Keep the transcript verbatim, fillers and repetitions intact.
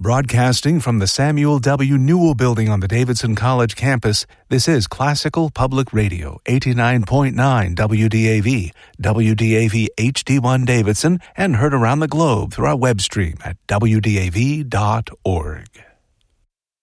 Broadcasting from the Samuel W. Newell Building on the Davidson College campus, this is Classical Public Radio, eighty-nine point nine W D A V, W D A V H D one Davidson, and heard around the globe through our web stream at W D A V dot org.